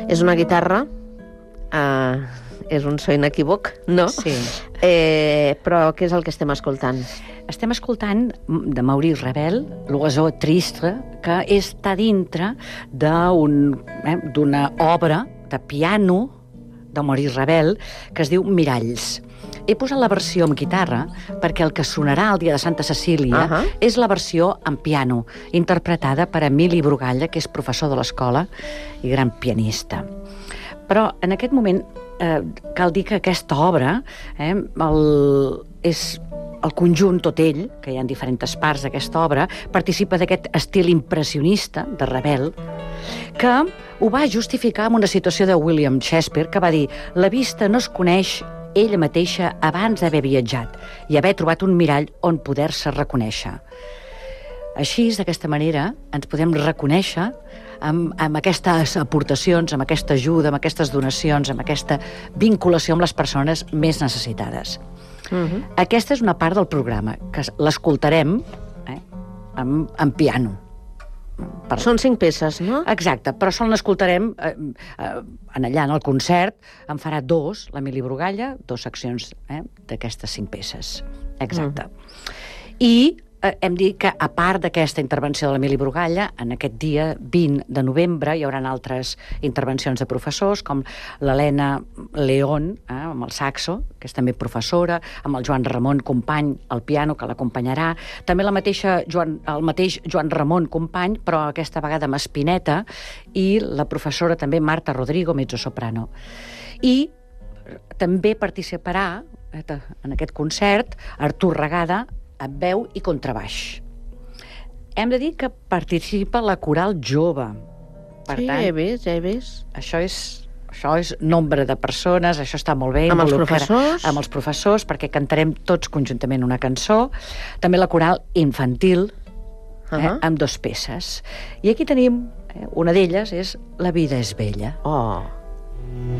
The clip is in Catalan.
És una guitarra, és un so inequívoc, no? Sí. Però què és el que estem escoltant? Estem escoltant de Maurice Ravel, L'Oiseau Triste, que està dintre d'una obra de piano de Maurice Ravel que es diu Miralls. He posat la versió amb guitarra perquè el que sonarà el dia de Santa Cecília és la versió en piano, interpretada per Emili Brugalla, que és professor de l'escola i gran pianista. Però en aquest moment cal dir que aquesta obra és el conjunt, tot ell, que hi ha diferents parts d'aquesta obra, participa d'aquest estil impressionista de Ravel, que ho va justificar amb una situació de William Shakespeare, que va dir: la vista no es coneix ella mateixa abans d'haver viatjat i haver trobat un mirall on poder-se reconèixer. Així, d'aquesta manera, ens podem reconèixer amb aquestes aportacions, amb aquesta ajuda, amb aquestes donacions, amb aquesta vinculació amb les persones més necessitades. Aquesta és una part del programa, que l'escoltarem en piano. Són 5 peces, no? Exacte, però sol l'escoltarem allà en el concert. En farà 2, l'Emili Brugalla, 2 seccions d'aquestes 5 peces. Exacte. I hem dit que, a part d'aquesta intervenció de l'Emili Brugalla, en aquest dia 20 de novembre hi haurà altres intervencions de professors, com l'Helena León, amb el saxo, que és també professora, amb el Joan Ramon Company al piano, que l'acompanyarà, també el mateix Joan Ramon Company, però aquesta vegada amb Espineta, i la professora també Marta Rodrigo, mezzosoprano. I també participarà en aquest concert Artur Regada, amb veu i contrabaix. Hem de dir que participa la coral jove. Per tant, ja he vist. Això és nombre de persones, això està molt bé. Amb els professors? Amb els professors, perquè cantarem tots conjuntament una cançó. També la coral infantil, amb 2 peces. I aquí tenim, una d'elles és La vida és bella. Oh!